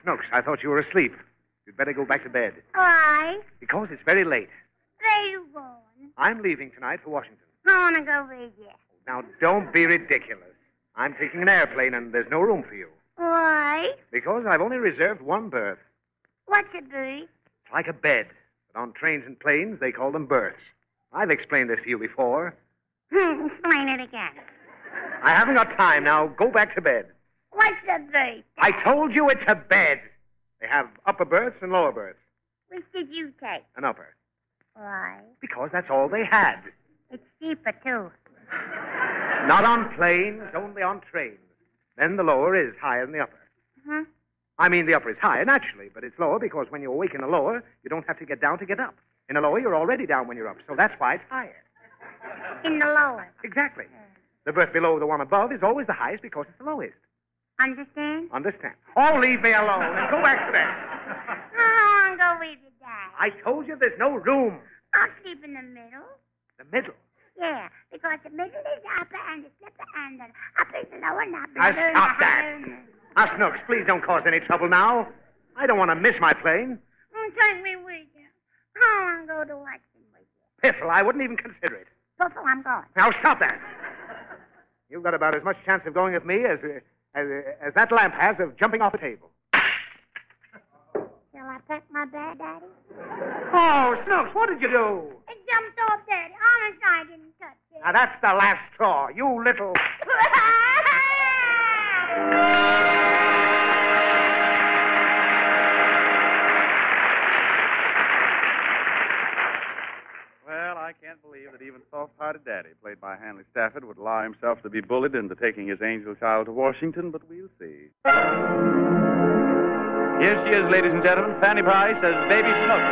Snooks, I thought you were asleep. You'd better go back to bed. Why? Because it's very late. Where you going? I'm leaving tonight for Washington. I want to go with you. Now, don't be ridiculous. I'm taking an airplane, and there's no room for you. Why? Because I've only reserved one berth. What's it be? It's like a bed, but on trains and planes, they call them berths. I've explained this to you before. Explain it again. I haven't got time. Now, go back to bed. What's it be? I told you it's a bed. They have upper berths and lower berths. Which did you take? An upper. Why? Because that's all they had. It's cheaper, too. Not on planes, only on trains. Then the lower is higher than the upper. Huh? I mean, the upper is higher, naturally, but it's lower because when you awake in the lower, you don't have to get down to get up. In the lower, you're already down when you're up, so that's why it's higher. In the lower. Exactly. The berth below the one above is always the highest because it's the lowest. Understand? Understand? Oh, leave me alone and go back to bed. I want to go with you, Dad. I told you there's no room. I'll sleep in the middle. The middle. Yeah, because the middle is the upper and the slipper and the upper is the lower and the upper Now, is the stop higher that. and the- Now, Snooks, please don't cause any trouble now. I don't want to miss my plane. Take me with you. I want to go to Washington with you. Piffle, I wouldn't even consider it. Puffle, I'm going. Now, stop that. You've got about as much chance of going with me as that lamp has of jumping off a table. Shall I pack my bag, Daddy? Oh, Snooks, what did you do? It jumped off, Daddy. Honest, I didn't touch it. Now, that's the last straw, you little... Well, I can't believe that even soft-hearted Daddy, played by Hanley Stafford, would allow himself to be bullied into taking his angel child to Washington, but we'll see. Here she is, ladies and gentlemen, Fanny Price as Baby Snooks.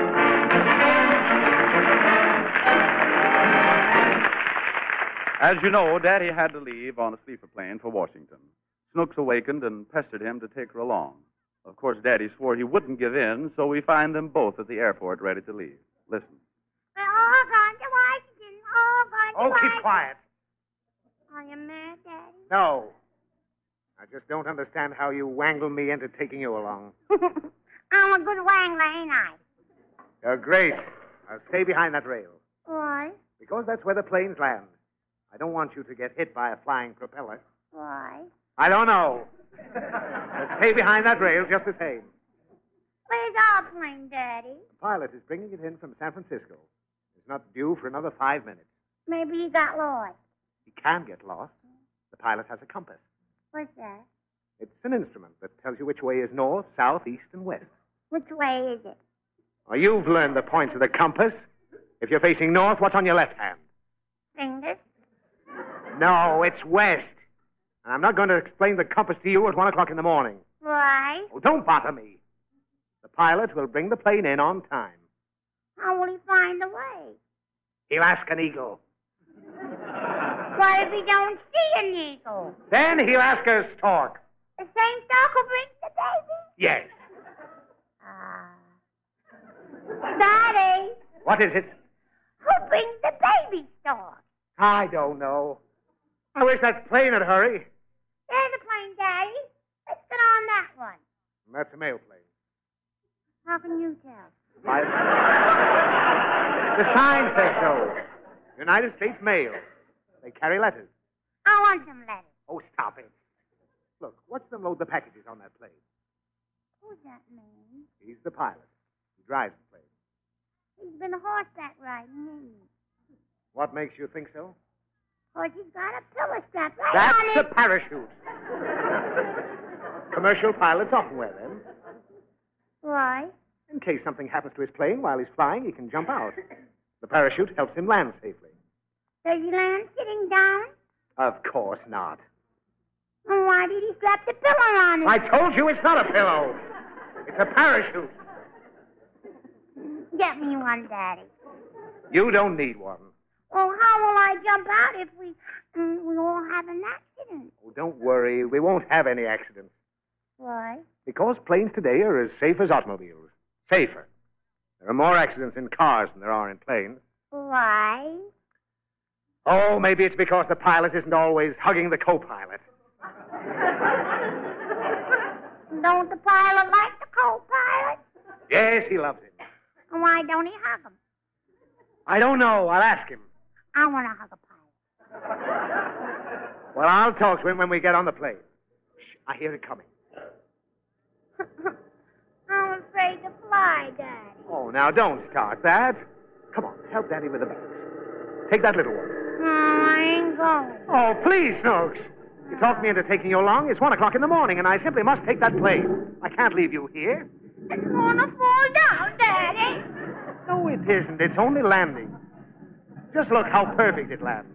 As you know, Daddy had to leave on a sleeper plane for Washington. Snooks awakened and pestered him to take her along. Of course, Daddy swore he wouldn't give in, so we find them both at the airport ready to leave. Listen. We're all going to Washington. All going to Oh, Washington. keep quiet. Are you mad, Daddy? No. I just don't understand how you wangled me into taking you along. I'm a good wangler, ain't I? You're great. Now stay behind that rail. Why? Because that's where the planes land. I don't want you to get hit by a flying propeller. Why? I don't know. But stay behind that rail just the same. Where's our plane, Daddy? The pilot is bringing it in from San Francisco. It's not due for another 5 minutes. Maybe he got lost. He can get lost. The pilot has a compass. What's that? It's an instrument that tells you which way is north, south, east, and west. Which way is it? Well, you've learned the points of the compass. If you're facing north, what's on your left hand? Fingers? No, it's west. And I'm not going to explain the compass to you at 1 o'clock in the morning. Why? Oh, don't bother me. The pilot will bring the plane in on time. How will he find the way? He'll ask an eagle. What if he don't see an eagle? Then he'll ask a stork. The same dog who brings the baby? Yes. Daddy, What is it? who brings the baby stork? I don't know. I wish that plane would hurry. There's a plane, Daddy. Let's get on that one. That's a mail plane. How can you tell? The sign says so. United States Mail. They carry letters. I want some letters. Oh, stop it. Look, watch them load the packages on that plane. Who's that man? He's the pilot. He drives the plane. He's been horseback riding, hasn't he? What makes you think so? 'Cause he's got a pillow strap right That's on a it. parachute. Commercial pilots often wear them. Why? In case something happens to his plane while he's flying, he can jump out. The parachute helps him land safely. Does he land sitting down? Of course not. And why did he strap the pillow on it? I told you it's not a pillow. It's a parachute. Get me one, Daddy. You don't need one. Well, how will I jump out if we all have an accident? Oh, don't worry. We won't have any accidents. Why? Because planes today are as safe as automobiles. Safer. There are more accidents in cars than there are in planes. Why? Oh, maybe it's because the pilot isn't always hugging the co-pilot. Don't the pilot like the co-pilot? Yes, he loves him. Why don't he hug him? I don't know. I'll ask him. I want to hug a pilot. Well, I'll talk to him when we get on the plane. Shh, I hear it coming. I'm afraid to fly, Daddy. Oh, now don't start that. Come on, help Daddy with the bags. Take that little one. No, I ain't going. Oh, please, Snooks. You talked me into taking you along. It's 1 o'clock in the morning, and I simply must take that plane. I can't leave you here. It's going to fall down, Daddy. No, it isn't. It's only landing. Just look how perfect it lands.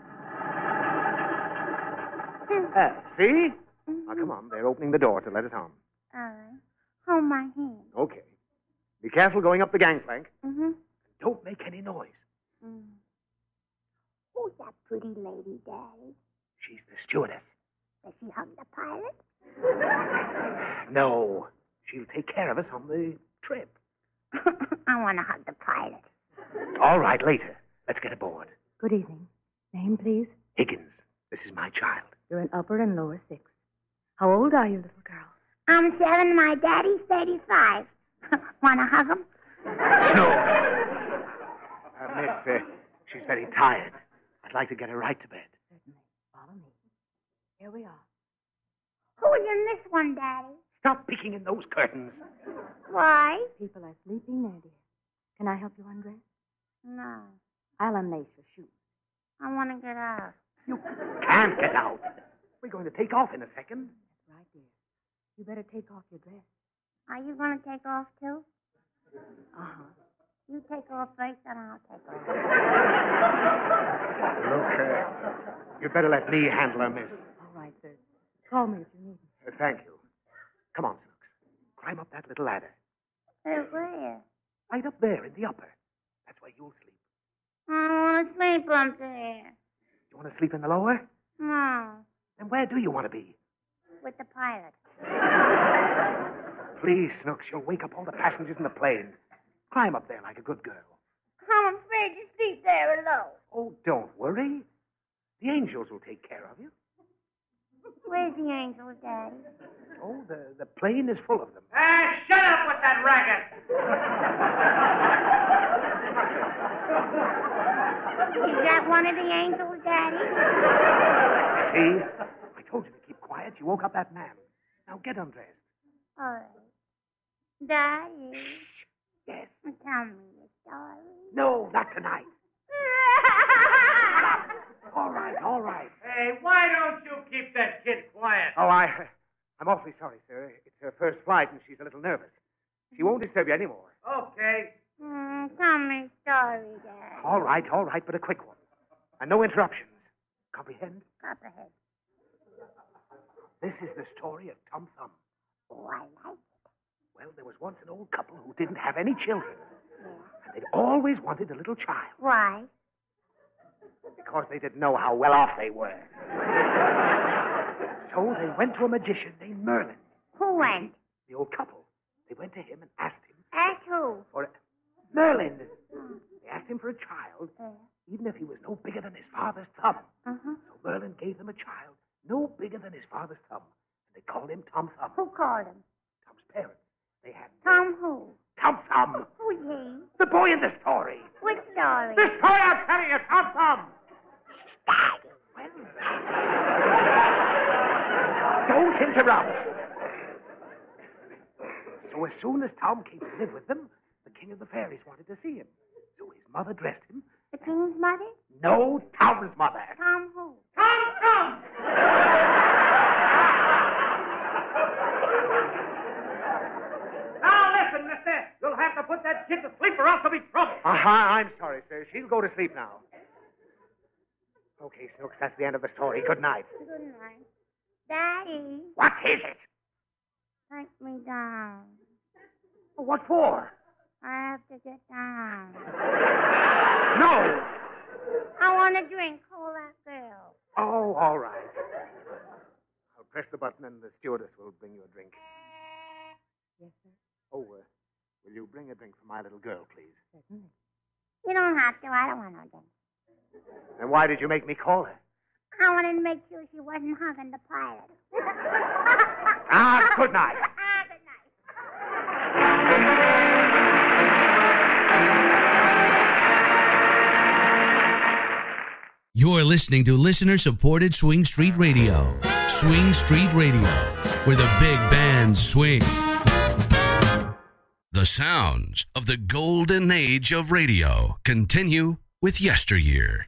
See? Now, come on. They're opening the door to let us on. All right. Hold my hand. Okay. Be careful going up the gangplank. Mm-hmm. Don't make any noise. Mm. Who's that pretty lady, Daddy? She's the stewardess. Does she hug the pilot? No. She'll take care of us on the trip. I want to hug the pilot. All right, later. Let's get aboard. Good evening. Name, please? Higgins, this is my child. You're an upper and lower 6. How old are you, little girl? I'm 7. My daddy's 35. Want to hug him? No. Miss, she's very tired. I'd like to get her right to bed. Certainly. Follow me. Here we are. Who's in this one, Daddy? Stop peeking in those curtains. Why? People are sleeping there, dear. Can I help you undress? No. I'll unlace your shoes. I want to get out. You can't get out. We're going to take off in a second. That's right, dear. You better take off your dress. Are you going to take off, too? Uh-huh. You take off first, and I'll take off. Look, you'd better let me handle her, miss. All right, sir. Call me if you need me. Thank you. Come on, Snooks. Climb up that little ladder. Where? Right up there in the upper. That's where you'll sleep. I want to sleep up there. You want to sleep in the lower? No. Then where do you want to be? With the pilot. Please, Snooks, you'll wake up all the passengers in the plane. Climb up there like a good girl. I'm afraid to sleep there alone. Oh, don't worry. The angels will take care of you. Where's the angels, Daddy? Oh, the plane is full of them. Shut up with that racket! Is that one of the angels, Daddy? See? I told you to keep quiet. You woke up that man. Now get undressed. All right. Daddy. Yes. Tell me a story. No, not tonight. All right, all right. Hey, why don't you keep that kid quiet? Oh, I'm awfully sorry, sir. It's her first flight, and she's a little nervous. She won't disturb you anymore. Okay. Tell me a story, Daddy. All right, but a quick one. And no interruptions. Comprehend? Copperhead. This is the story of Tom Thumb. Oh, I like it. Well, there was once an old couple who didn't have any children. Yeah. And they'd always wanted a little child. Why? Because they didn't know how well off they were. So they went to a magician named Merlin. Who went? The old couple. They went to him and asked him Ask who? for Merlin. Oh. They asked him for a child, Yeah. even if he was no bigger than his father's thumb. Uh-huh. So Merlin gave them a child no bigger than his father's thumb. And they called him Tom Thumb. Who called him? Tom's parents. They had Tom who? Tom Thumb. Who's he? The boy in the story. Which story? The story I'm telling you, Tom Thumb. Daddy. Well, don't interrupt. So as soon as Tom came to live with them, the king of the fairies wanted to see him. So his mother dressed him. The king's mother? No, Tom's mother. Tom who? Tom! Now listen, mister. You'll have to put that kid to sleep or else there'll be trouble. I'm sorry, sir. She'll go to sleep now. Okay, Snooks, that's the end of the story. Good night. Good night. Daddy, What is it? take me down. What for? I have to get down. No. I want to drink Cola Girl. Oh, all right. I'll press the button and the stewardess will bring you a drink. Yes, sir. Oh, will you bring a drink for my little girl, please? Certainly. You don't have to. I don't want no drink. Then why did you make me call her? I wanted to make sure she wasn't hugging the pilot. Good night. Good night. You're listening to listener-supported Swing Street Radio. Swing Street Radio, where the big bands swing. The sounds of the golden age of radio continue with Yesteryear.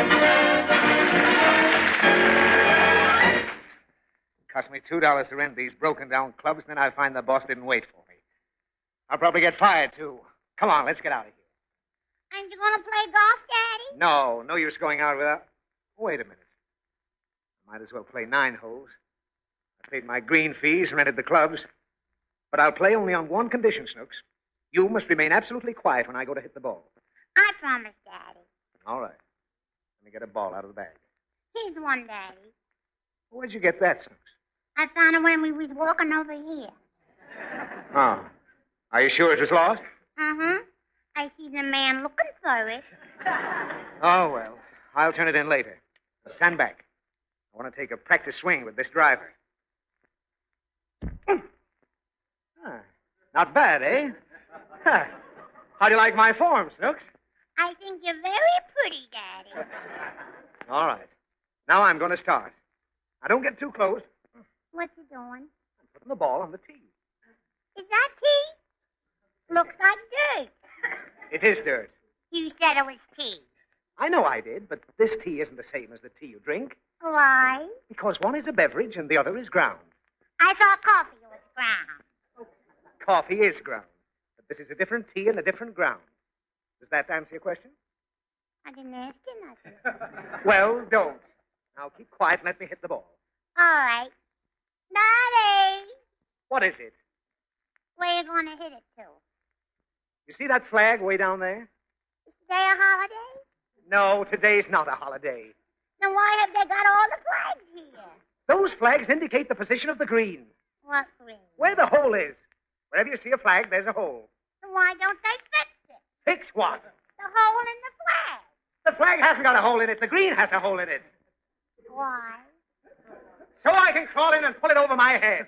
Cost me $2 to rent these broken-down clubs, and then I find the boss didn't wait for me. I'll probably get fired, too. Come on, let's get out of here. Aren't you going to play golf, Daddy? No use going out without... Wait a minute. I might as well play 9 holes. I paid my green fees, rented the clubs. But I'll play only on one condition, Snooks. You must remain absolutely quiet when I go to hit the ball. I promise, Daddy. All right. Let me get a ball out of the bag. Here's one, Daddy. Where'd you get that, Snooks? I found it when we was walking over here. Oh. Are you sure it was lost? Uh-huh. I see the man looking for it. Oh, well. I'll turn it in later. Now stand back. I want to take a practice swing with this driver. Not bad, eh? Huh. How do you like my form, Snooks? I think you're very pretty, Daddy. All right. Now I'm going to start. Now, don't get too close. What you doing? I'm putting the ball on the tee. Is that tea? Looks like dirt. It is dirt. You said it was tea. I know I did, but this tea isn't the same as the tea you drink. Why? Because one is a beverage and the other is ground. I thought coffee was ground. Coffee is ground. But this is a different tea and a different ground. Does that answer your question? I didn't ask you nothing. Well, don't. Now keep quiet and let me hit the ball. All right. Daddy! What is it? Where you going to hit it to? You see that flag way down there? Is today a holiday? No, today's not a holiday. Then why have they got all the flags here? Those flags indicate the position of the green. What green? Where the hole is. Wherever you see a flag, there's a hole. Then why don't they fix it? Fix what? The hole in the flag. The flag hasn't got a hole in it. The green has a hole in it. Why? So I can crawl in and pull it over my head.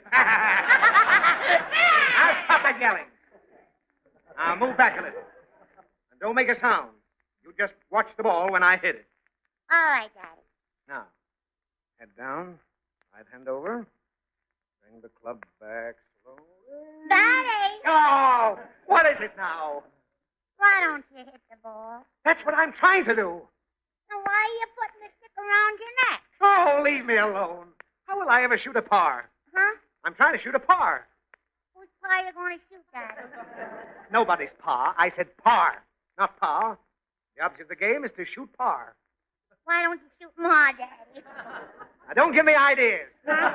Now stop that yelling. Now move back a little. And don't make a sound. You just watch the ball when I hit it. All right, Daddy. Now, head down, right hand over. Bring the club back slowly. Daddy! Oh, what is it now? Why don't you hit the ball? That's what I'm trying to do. Then why are you putting the stick around your neck? Oh, leave me alone. How will I ever shoot a par? Huh? I'm trying to shoot a par. Whose par are you going to shoot, Daddy? Nobody's par. I said par, not par. The object of the game is to shoot par. Why don't you shoot more, Daddy? Now, don't give me ideas.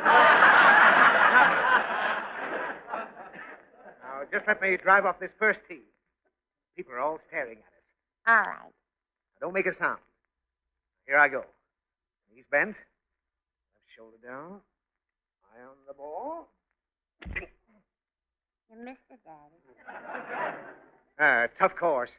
Now, just let me drive off this first tee. People are all staring at us. All right. Now, don't make a sound. Here I go. Knees bent. Left shoulder down. Eye on the ball. You missed it, Daddy. Tough course.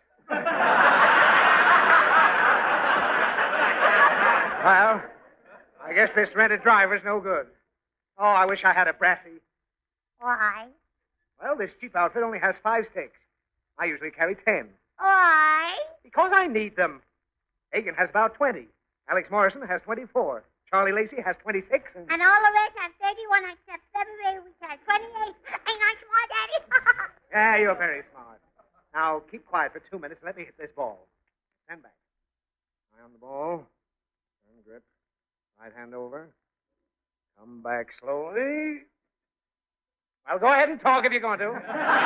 Well, I guess this rented driver's no good. Oh, I wish I had a brassy. Why? Well, this cheap outfit only has 5 sticks. I usually carry 10. Why? Because I need them. Hagen has about 20. Alex Morrison has 24. Charlie Lacey has 26. And all the rest have 31 except February, which has 28. Ain't I smart, Daddy? Yeah, you're very smart. Now, keep quiet for 2 minutes and let me hit this ball. Stand back. Eye on the ball. Turn grip. Right hand over. Come back slowly. Well, go ahead and talk if you're going to.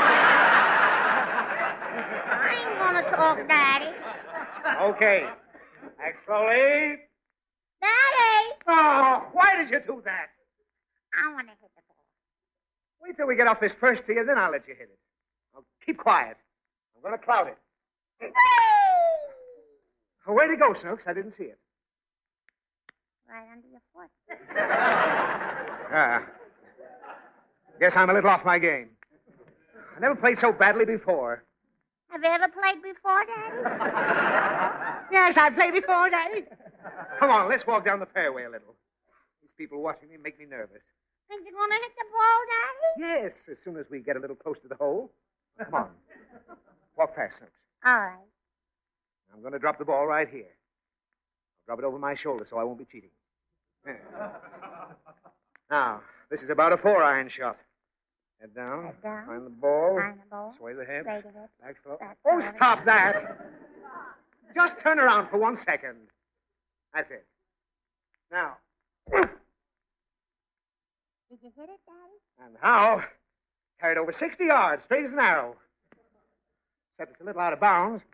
I ain't going to talk, Daddy. Okay. Back slowly. Daddy! Oh, why did you do that? I want to hit the ball. Wait till we get off this first tee, and then I'll let you hit it. Now, keep quiet. I'm going to cloud it. Hey! Oh, where'd it go, Snooks? I didn't see it. Right under your foot. Guess I'm a little off my game. I never played so badly before. Have you ever played before, Daddy? Yes, I played before, Daddy. Come on, let's walk down the fairway a little. These people watching me make me nervous. Think you're gonna hit the ball, Daddy? Yes, as soon as we get a little close to the hole. Come on. Walk fast, Snooks. All right. I'm going to drop the ball right here. I'll drop it over my shoulder so I won't be cheating. There. Now, this is about a 4-iron shot. Head down. Head down. Find the ball. Find the ball. Sway the head. Sway the head. Back slow. Back Oh, slow. stop that. Just turn around for 1 second. That's it. Now. Did you hit it, Daddy? And now, carried over 60 yards, straight as an arrow. Except it's a little out of bounds.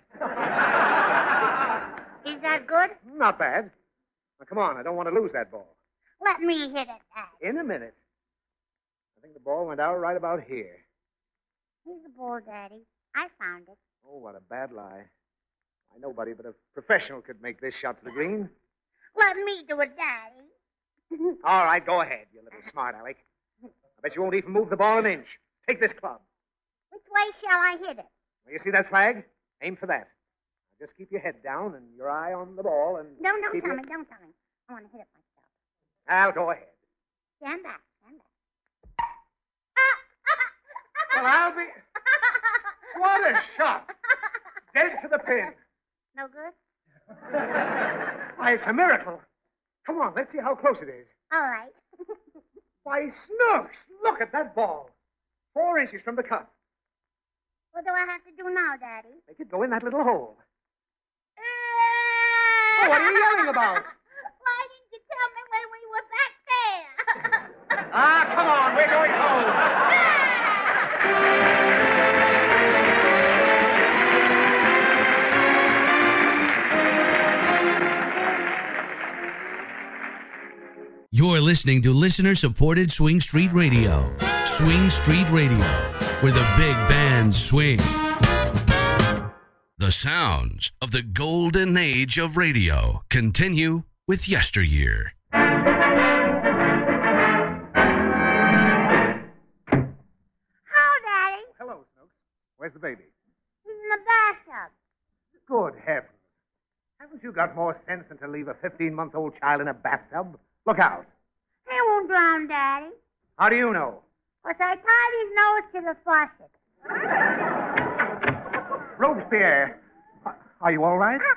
Is that good? Not bad. Now, come on, I don't want to lose that ball. Let me hit it, Daddy. In a minute. I think the ball went out right about here. Here's the ball, Daddy. I found it. Oh, what a bad lie. Why, nobody but a professional could make this shot to the green. Let me do it, Daddy. All right, go ahead, you little smart aleck. I bet you won't even move the ball an inch. Take this club. Which way shall I hit it? Well, you see that flag? Aim for that. Now, just keep your head down and your eye on the ball and... Don't keep tell your- me, don't tell me. I want to hit it myself. I'll go ahead. Stand back, stand back. Well, I'll be... What a shot! Dead to the pin. No good? Why, it's a miracle. Come on, let's see how close it is. All right. Why, Snooks, look at that ball. 4 inches from the cup. What do I have to do now, Daddy? Make it go in that little hole. Oh, what are you yelling about? Why didn't you tell me when we were back there? Ah, come on, we're going home. You're listening to listener-supported Swing Street Radio. Swing Street Radio, where the big bands swing. The sounds of the golden age of radio continue with yesteryear. How, Daddy? Hello, Snooks. Where's the baby? He's in the bathtub. Good heavens. Haven't you got more sense than to leave a 15-month-old child in a bathtub? Look out. He won't drown, Daddy. How do you know? 'Cause I tied his nose to the faucet. Robespierre, are you all right?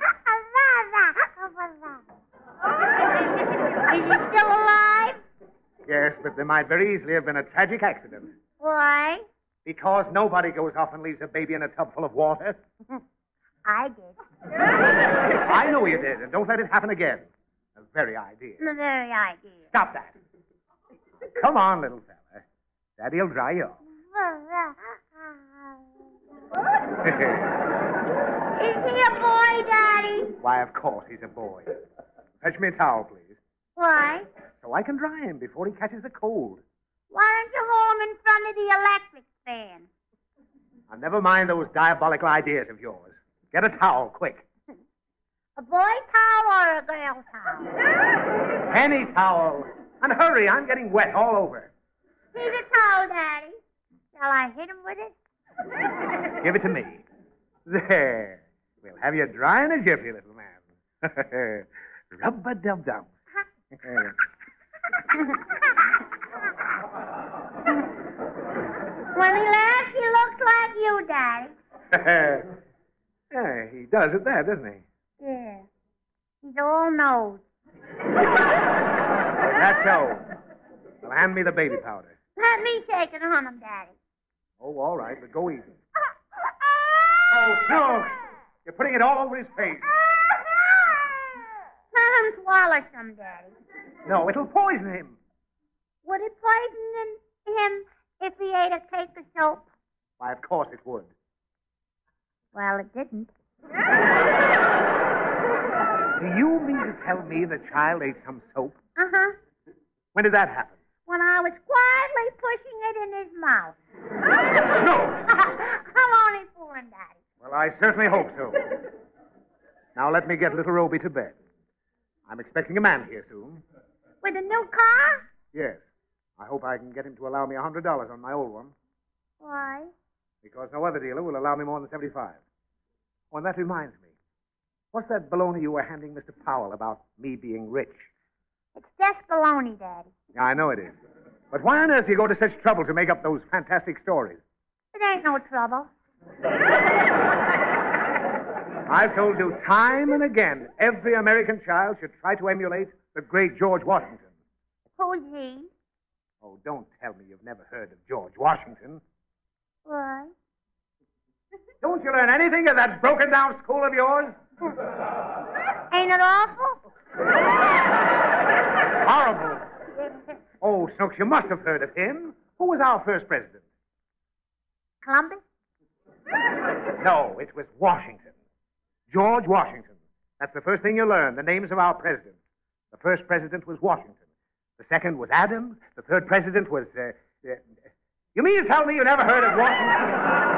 Is he still alive? Yes, but there might very easily have been a tragic accident. Why? Because nobody goes off and leaves a baby in a tub full of water. I did. I know you did, and don't let it happen again. The very idea. The very idea. Stop that. Come on, little fella. Daddy'll dry you off. Is he a boy, Daddy? Why, of course he's a boy. Fetch me a towel, please, Why? so I can dry him before he catches a cold. Why don't you hold him in front of the electric fan? Now, never mind those diabolical ideas of yours. Get a towel, quick. A boy towel or a girl towel? Any towel. And hurry, I'm getting wet all over. Here's a towel, Daddy. Shall I hit him with it? Give it to me. There. We'll have you dry in a jiffy, little man. Rub-a-dub-dub. When he laughs, he looks like you, Daddy. Yeah, he does at that, doesn't he? Yeah. He's all nose. That's so. Well, hand me the baby powder. Let me shake it on him, Daddy. Oh, all right, but go easy. Oh, Snooks! You're putting it all over his face. Let him swallow some, Daddy. No, it'll poison him. Would it poison him if he ate a cake of soap? Why, of course it would. Well, it didn't. Do you mean to tell me the child ate some soap? Uh-huh. When did that happen? When I was quietly pushing it in his mouth. No. I'm only fooling, Daddy. Well, I certainly hope so. Now let me get little Roby to bed. I'm expecting a man here soon. With a new car? Yes. I hope I can get him to allow me $100 on my old one, Why? because no other dealer will allow me more than $75. Oh, and that reminds me. What's that baloney you were handing Mr. Powell about me being rich? It's just baloney, Daddy. Yeah, I know it is. But why on earth do you go to such trouble to make up those fantastic stories? It ain't no trouble. I've told you time and again, every American child should try to emulate the great George Washington. Who's he? Oh, don't tell me you've never heard of George Washington. What? Don't you learn anything at that broken-down school of yours? Ain't it awful? Horrible. Oh, Snooks, you must have heard of him. Who was our first president? Columbus? No, it was Washington. George Washington. That's the first thing you learn, the names of our presidents. The first president was Washington. The second was Adams. The third president was... You mean to tell me you never heard of Washington?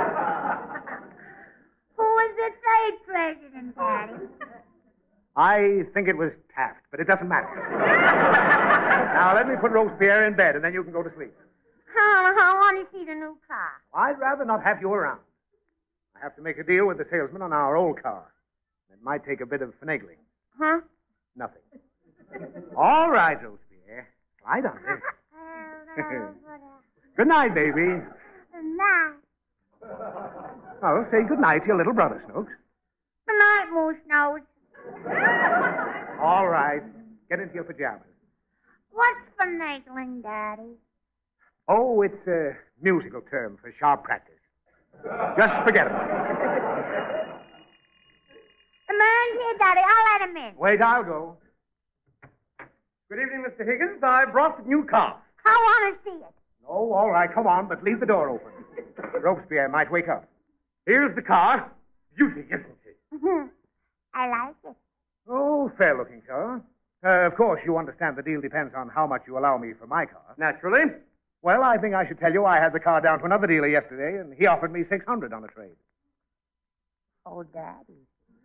Who was the third president, Daddy? I think it was Taft, but it doesn't matter. Now, let me put Robespierre in bed, and then you can go to sleep. I want to see the new car. I'd rather not have you around. I have to make a deal with the salesman on our old car. It might take a bit of finagling. Huh? Nothing. All right, Robespierre. Lie down there. Good night, baby. Night. Oh, say good night to your little brother, Snooks. Good night, Moose Nose. All right. Get into your pajamas. What's finagling, Daddy? Oh, it's a musical term for sharp practice. Just forget about it. The man's here, Daddy. I'll let him in. Wait, I'll go. Good evening, Mr. Higgins. I brought the new car. I want to see it. Oh, all right, come on, but leave the door open. Robespierre might wake up. Here's the car. Beauty, isn't it? I like it. Oh, fair-looking car. Of course, you understand the deal depends on how much you allow me for my car. Naturally. Well, I think I should tell you I had the car down to another dealer yesterday, and he offered me $600 on a trade. Oh, Daddy.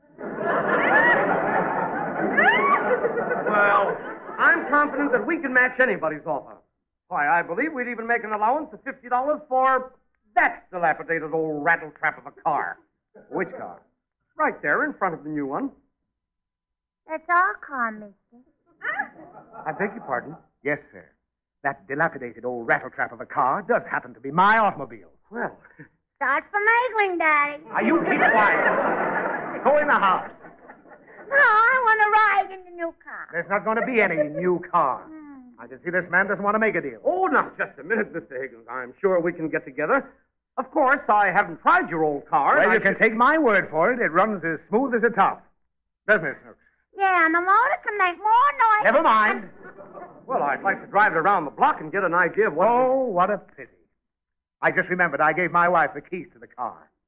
Well, I'm confident that we can match anybody's offer. Why, I believe we'd even make an allowance of $50 for that dilapidated old rattletrap of a car. Which car? Right there in front of the new one. That's our car, mister. I beg your pardon? Yes, sir. That dilapidated old rattletrap of a car does happen to be my automobile. Well, Start finagling, Daddy. Now, you keep quiet. Go in the house. No, I want to ride in the new car. There's not going to be any new car. I can see this man doesn't want to make a deal. oh, now, just a minute, Mr. Higgins. I'm sure we can get together. Of course, I haven't tried your old car. Well, and you can take my word for it. It runs as smooth as a top. Doesn't it, Snooks? Yeah, and the motor can make more noise. Never mind. Well, I'd like to drive it around the block and get an idea of what... Oh, what a pity. I just remembered I gave my wife the keys to the car.